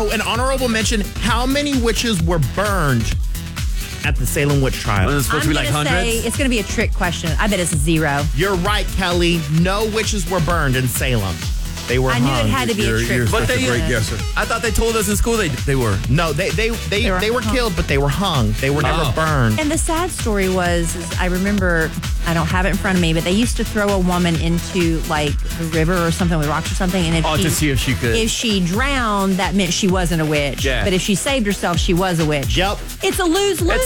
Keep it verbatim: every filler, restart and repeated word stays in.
Oh, an honorable mention. How many witches were burned at the Salem witch trial? Was it supposed I'm to be like gonna hundreds? say it's going to be a trick question. I bet it's zero. You're right, Kelly. No witches were burned in Salem. They were I knew hung. it had to be You're, a trick you're question. such they- a great guesser. I thought they told us in school they they were. No, they they they, They were they were hung. killed, but they were hung. They were never Oh. burned. And the sad story was, is I remember, I don't have it in front of me, but they used to throw a woman into like the river or something with rocks or something, and if Oh, she, to see if she could. if she drowned, that meant she wasn't a witch. Yeah. But if she saved herself, she was a witch. Yep. It's a lose lose.